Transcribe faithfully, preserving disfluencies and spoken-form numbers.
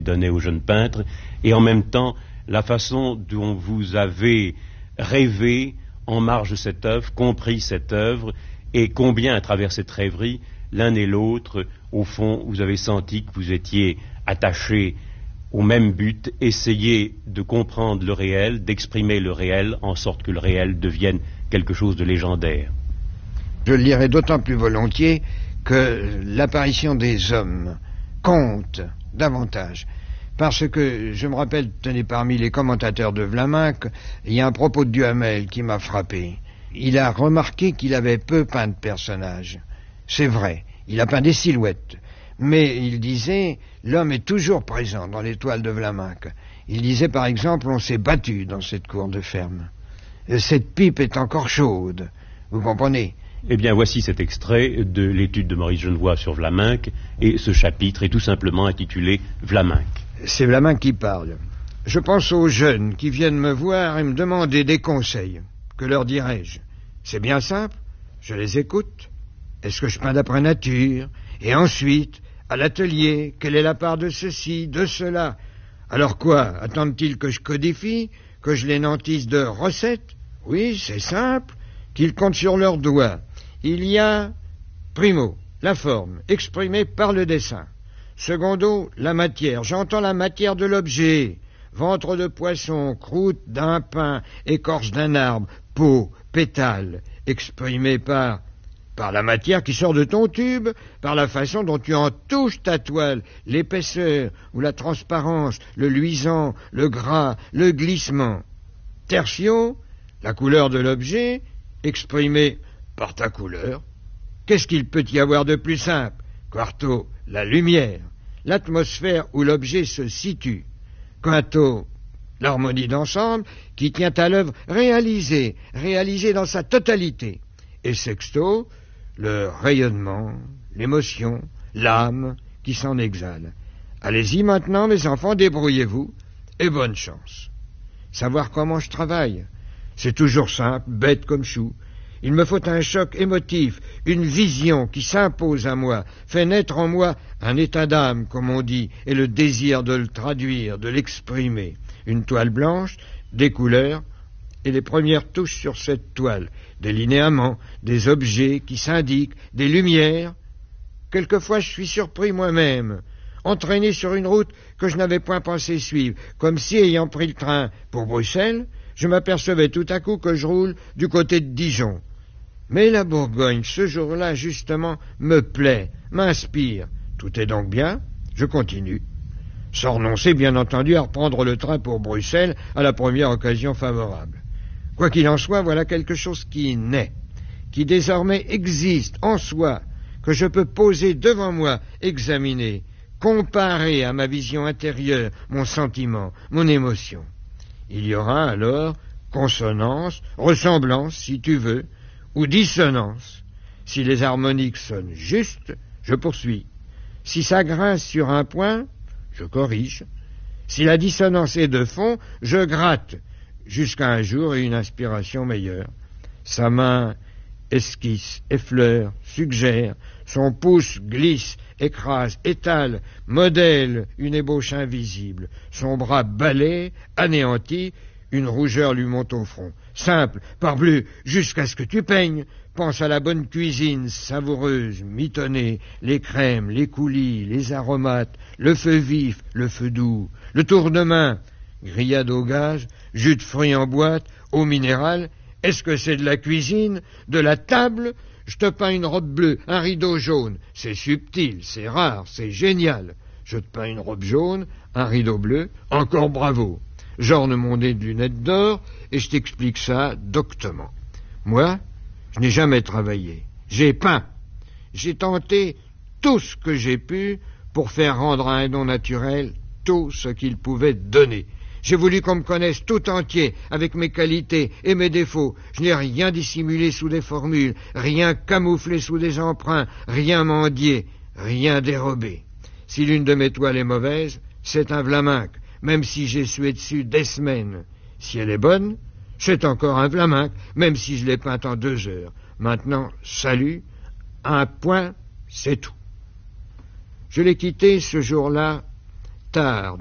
donnait au jeune peintre, et en même temps la façon dont vous avez rêvé en marge de cette œuvre, compris cette œuvre, et combien à travers cette rêverie, l'un et l'autre, au fond, vous avez senti que vous étiez attachés au même but, essayer de comprendre le réel, d'exprimer le réel, en sorte que le réel devienne quelque chose de légendaire. Je le lirai d'autant plus volontiers que l'apparition des hommes compte davantage. Parce que, je me rappelle, tenez, parmi les commentateurs de Vlaminck, il y a un propos de Duhamel qui m'a frappé. Il a remarqué qu'il avait peu peint de personnages. C'est vrai, il a peint des silhouettes. Mais il disait, l'homme est toujours présent dans les toiles de Vlaminck. Il disait, par exemple, on s'est battu dans cette cour de ferme. Cette pipe est encore chaude. Vous comprenez ? Eh bien, voici cet extrait de l'étude de Maurice Genevoix sur Vlaminck, et ce chapitre est tout simplement intitulé Vlaminck. C'est Vlaminck qui parle. Je pense aux jeunes qui viennent me voir et me demander des conseils. Que leur dirais-je ? C'est bien simple, je les écoute. Est-ce que je peins d'après nature ? Et ensuite, à l'atelier, quelle est la part de ceci, de cela ? Alors quoi, attendent-ils que je codifie, que je les nantisse de recettes ? Oui, c'est simple, qu'ils comptent sur leurs doigts. Il y a, primo, la forme, exprimée par le dessin. Secondo, la matière. J'entends la matière de l'objet. Ventre de poisson, croûte d'un pain, écorce d'un arbre, peau, pétale, exprimée par... par la matière qui sort de ton tube, par la façon dont tu en touches ta toile, l'épaisseur ou la transparence, le luisant, le gras, le glissement. Tertio, la couleur de l'objet, exprimée par ta couleur. Qu'est-ce qu'il peut y avoir de plus simple ? Quarto, la lumière, l'atmosphère où l'objet se situe. Quinto, l'harmonie d'ensemble qui tient à l'œuvre réalisée, réalisée dans sa totalité. Et sexto, le rayonnement, l'émotion, l'âme qui s'en exhale. Allez-y maintenant, mes enfants, débrouillez-vous, et bonne chance. Savoir comment je travaille, c'est toujours simple, bête comme chou. Il me faut un choc émotif, une vision qui s'impose à moi, fait naître en moi un état d'âme, comme on dit, et le désir de le traduire, de l'exprimer. Une toile blanche, des couleurs, et les premières touches sur cette toile, des linéaments, des objets qui s'indiquent, des lumières. Quelquefois je suis surpris moi-même, entraîné sur une route que je n'avais point pensé suivre, comme si, ayant pris le train pour Bruxelles, je m'apercevais tout à coup que je roule du côté de Dijon. Mais la Bourgogne, ce jour-là, justement, me plaît, m'inspire. Tout est donc bien, je continue. Sans renoncer, bien entendu, à reprendre le train pour Bruxelles à la première occasion favorable. Quoi qu'il en soit, voilà quelque chose qui naît, qui désormais existe en soi, que je peux poser devant moi, examiner, comparer à ma vision intérieure, mon sentiment, mon émotion. Il y aura alors consonance, ressemblance, si tu veux, ou dissonance. Si les harmoniques sonnent justes, je poursuis. Si ça grince sur un point, je corrige. Si la dissonance est de fond, je gratte, jusqu'à un jour et une inspiration meilleure. Sa main esquisse, effleure, suggère, son pouce glisse, écrase, étale, modèle une ébauche invisible. Son bras balaie, anéantit, une rougeur lui monte au front. Simple, parbleu, jusqu'à ce que tu peignes. Pense à la bonne cuisine, savoureuse, mitonnée, les crèmes, les coulis, les aromates, le feu vif, le feu doux, le tournement, grillade au gaz, jus de fruits en boîte, eau minérale. Est-ce que c'est de la cuisine, de la table? Je te peins une robe bleue, un rideau jaune. C'est subtil, c'est rare, c'est génial. Je te peins une robe jaune, un rideau bleu, encore bravo. J'orne mon nez de lunettes d'or et je t'explique ça doctement. Moi, je n'ai jamais travaillé. J'ai peint. J'ai tenté tout ce que j'ai pu pour faire rendre à un don naturel tout ce qu'il pouvait donner. J'ai voulu qu'on me connaisse tout entier, avec mes qualités et mes défauts. Je n'ai rien dissimulé sous des formules, rien camouflé sous des emprunts, rien mendié, rien dérobé. Si l'une de mes toiles est mauvaise, c'est un Vlaminck, même si j'ai sué dessus des semaines. Si elle est bonne, c'est encore un Vlaminck, même si je l'ai peinte en deux heures. Maintenant, salut, un point, c'est tout. Je l'ai quitté ce jour-là tard